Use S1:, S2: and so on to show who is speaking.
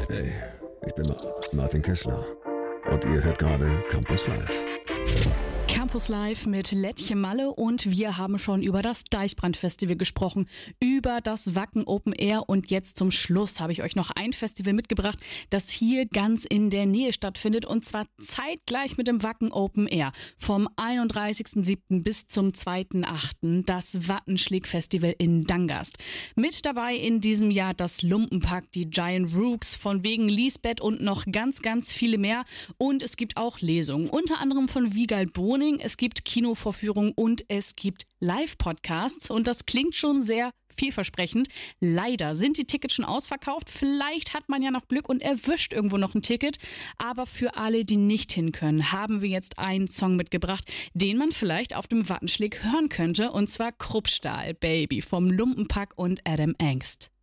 S1: Hey, ich bin Martin Kessler und ihr hört gerade Campus Live.
S2: Campus Live mit Lettchen Malle und wir haben schon über das Deichbrand-Festival gesprochen, über das Wacken Open Air und jetzt zum Schluss habe ich euch noch ein Festival mitgebracht, das hier ganz in der Nähe stattfindet und zwar zeitgleich mit dem Wacken Open Air. Vom 31.07. bis zum 2.08. das Wattenschläg-Festival in Dangast. Mit dabei in diesem Jahr das Lumpenpack, die Giant Rooks, von wegen Lisbeth und noch ganz, ganz viele mehr. Und es gibt auch Lesungen, unter anderem von Wiegald Boning. Es gibt Kinovorführungen und es gibt Live-Podcasts und das klingt schon sehr vielversprechend. Leider sind die Tickets schon ausverkauft. Vielleicht hat man ja noch Glück und erwischt irgendwo noch ein Ticket. Aber für alle, die nicht hin können, haben wir jetzt einen Song mitgebracht, den man vielleicht auf dem Wattenschläg hören könnte. Und zwar Kruppstahl Baby vom Lumpenpack und Adam Angst.